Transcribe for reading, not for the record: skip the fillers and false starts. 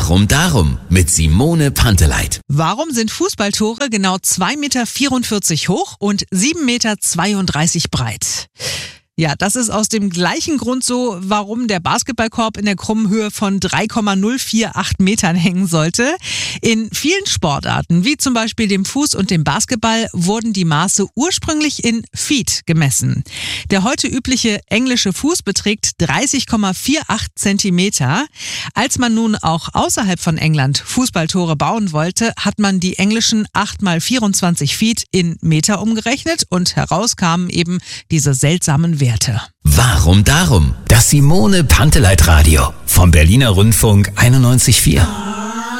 Warum darum? Mit Simone Panteleit. Warum sind Fußballtore genau 2,44 Meter hoch und 7,32 Meter breit? Ja, das ist aus dem gleichen Grund so, warum der Basketballkorb in der krummen Höhe von 3,048 Metern hängen sollte. In vielen Sportarten, wie zum Beispiel dem Fuß- und dem Basketball, wurden die Maße ursprünglich in Feet gemessen. Der heute übliche englische Fuß beträgt 30,48 Zentimeter. Als man nun auch außerhalb von England Fußballtore bauen wollte, hat man die englischen 8x24 Feet in Meter umgerechnet und heraus kamen eben diese seltsamen Werte. Warum darum? Das Simone Panteleit Radio vom Berliner Rundfunk 91,4.